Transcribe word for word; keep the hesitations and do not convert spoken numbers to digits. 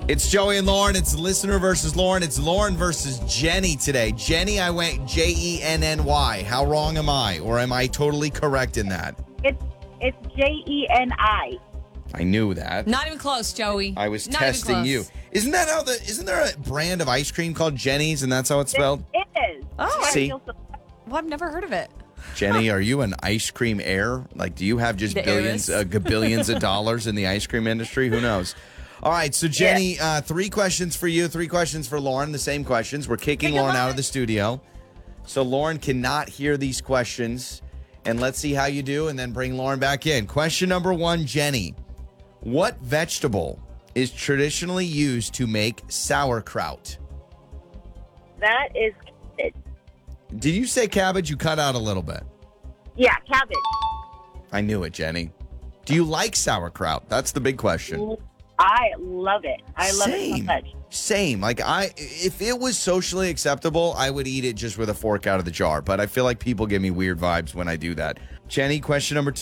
It's Joey and Lauren. It's listener versus Lauren. It's Lauren versus Jenny today. Jenny, I went J E N N Y. How wrong am I? Or am I totally correct in that? It's it's J E N I. I knew that. Not even close, Joey. I was Not even testing close. you. Isn't that how the? Isn't there a brand of ice cream called Jenny's, and that's how it's spelled? It is. Oh, I See? feel so- Well, I've never heard of it. Jenny, are you an ice cream heir? Like, do you have just The billions, heiress? uh, gabillions of dollars in the ice cream industry? Who knows? All right, so Jenny, uh, three questions for you, three questions for Lauren, the same questions. We're kicking Lauren out of the studio. So Lauren cannot hear these questions. And let's see how you do, and then bring Lauren back in. Question number one, Jenny. What vegetable is traditionally used to make sauerkraut? That is cabbage. Did you say cabbage? You cut out a little bit. Yeah, cabbage. I knew it, Jenny. Do you like sauerkraut? That's the big question. I love it. I love it so Same. much. Same. Like, I, if it was socially acceptable, I would eat it just with a fork out of the jar. But I feel like people give me weird vibes when I do that. Jenny, question number two.